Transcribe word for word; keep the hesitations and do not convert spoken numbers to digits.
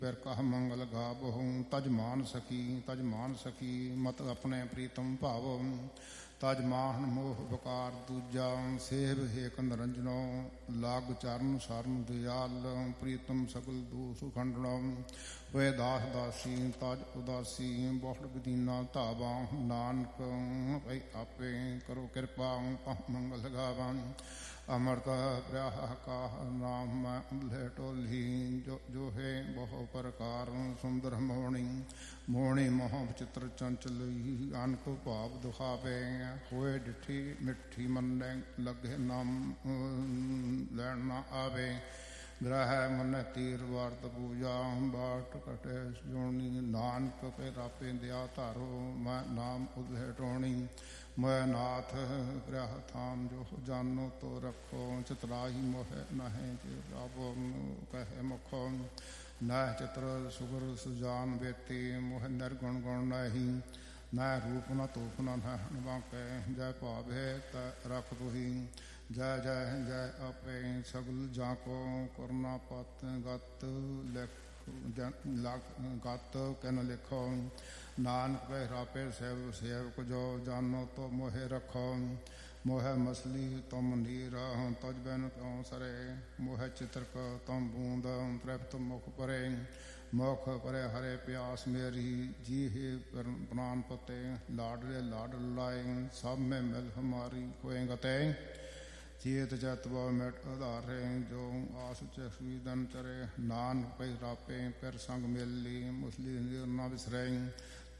ਫਿਰ ਕਹ ਮੰਗਲ ਗਾਵਹੁ ਤਜ ਮਾਨ ਸਕੀ ਤਜ ਮਾਨ ਸਕੀ ਮਤ ਆਪਣੇ ਪ੍ਰੀਤਮ ਭਾਵ ਤਜ ਮਾਨ ਮੋਹ ਬਕਾਰ ਦੂਜਾ ਸੇਵ ਹੇਕ ਨਰੰਜਨੋ ਲਾਗ ਚਰਨ ਸਰਨ ਦਿਆਲ ਪ੍ਰੀਤਮ ਸਗਲ ਦੂਸ ਖੰਡਣੋ ਵੇ ਦਾਸ ਦਾਸੀ ਤਜ ਉਦਾਸੀ ਬਹੁੜ ਬਦੀਨਾ ਧਾਵਾ ਨਾਨਕ ਭਈ ਆਪੇ ਕਰੋ ਕਿਰਪਾ ਕਹ ਮੰਗਲ ਗਾਵਾਂ ਅਮਰਤ ਪ੍ਰਿਆਹ ਕਾਹ ਨਾਮ ਮੈਂ ਉਲੇ ਟੋਲੀ ਜੋ ਜੋ ਹੈ ਬਹੁ ਪ੍ਰਕਾਰ ਸੁੰਦਰ ਮੋਹਣੀ ਮੋਹਣੀ ਮੋਹ ਚਿੱਤਰ ਚੰਚਲੀ ਅਨਕ ਭਾਵ ਦੁਖਾਵੇ ਹੋਏ ਡਿਠੀ ਮਿੱਠੀ ਮੰਨੇ ਲੱਗੇ ਨਾਮ ਲੈਣ ਨਾ ਆਵੇ ਗ੍ਰਹਿ ਮਨ ਤੀਰ ਵਾਰਤ ਪੂਜਾ ਬਾਟ ਕਟੇ ਜੋਣੀ ਨਾਨਕ ਪੇ ਰਾਪੇ ਦਿਆ ਧਾਰੋ ਮੈਂ ਨਾਮ ਉਲੇ ਟੋਣੀ ਮੈਂ ਨਾਥ ਪ੍ਰਿਆਹ ਥਾਮ ਜੋ ਜਾਨੋ ਤੋ ਰੱਖੋ ਚਤਰਾਹੀ ਮੋਹ ਨਹਿ ਜੇ ਰਾਵੋ ਕਹੇ ਮੁਖੋ ਨਹਿ ਚਤਰ ਸੁਗਰ ਸੁਜਾਨ ਵੇਤੀ ਮੋਹ ਨਿਰਗੁਣ ਗੁਣ ਨਹੀਂ ਨਹਿ ਰੂਪ ਨ ਧੂਪ ਨ ਨਹਿ ਬਾਂਕੇ ਜੈ ਭਾਵੇ ਤ ਰਖ ਤੁਹੀ ਜੈ ਜੈ ਜੈ ਆਪੇ ਸਗਲ ਜਾ ਕੋ ਕਰਨਾ ਪਤ ਗਤ ਲਿਖ ਗਤ ਕਹਿ ਲਿਖੋ ਨਾਨਕ ਪੈ ਰਾਪੇ ਸੇਵ ਸੇਵਕ ਜੋ ਜਾਨੋ ਤੋ ਮੋਹਿ ਰੱਖੋ ਮੋਹਿ ਮਸਲੀ ਤੁਮ ਨੀਰ ਤਜ ਬੈਨ ਕਿਉ ਸਰੇ ਮੋਹਿ ਚਿਤਰਕ ਤੁਮ ਬੂੰਦ ਤ੍ਰਿਪਤ ਮੁਖ ਪਰੇ ਮੁਖ ਪਰੇ ਹਰੇ ਪਿਆਸ ਮੇਰੀ ਜੀ ਹੈ ਪ੍ਰਾਨ ਪਤੇ ਲਾਡਲੇ ਲਾਡ ਲਾਏ ਸਭ ਮੈਂ ਮਿਲ ਹਮਾਰੀ ਹੋਏ ਗਤੇ ਚੇਤ ਜਤਵਾ ਮਿਟ ਉਧਾਰੇ ਜੋ ਆਸ ਚਸਵੀਦਨ ਚਰੇ ਨਾਨਕ ਪੈ ਰਾਪੇ ਪਿਰ ਸੰਗ ਮੇਲੀ ਮੁਸਲੀ ਨਿਰ ਨਾ ਵਿਸਰੈ